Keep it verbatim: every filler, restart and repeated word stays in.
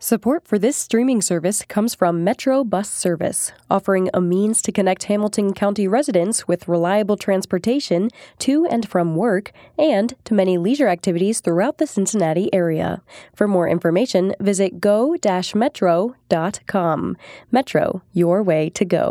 Support for this streaming service comes from Metro Bus Service, offering a means to connect Hamilton County residents with reliable transportation to and from work and to many leisure activities throughout the Cincinnati area. For more information, visit go dash metro dot com. Metro, your way to go.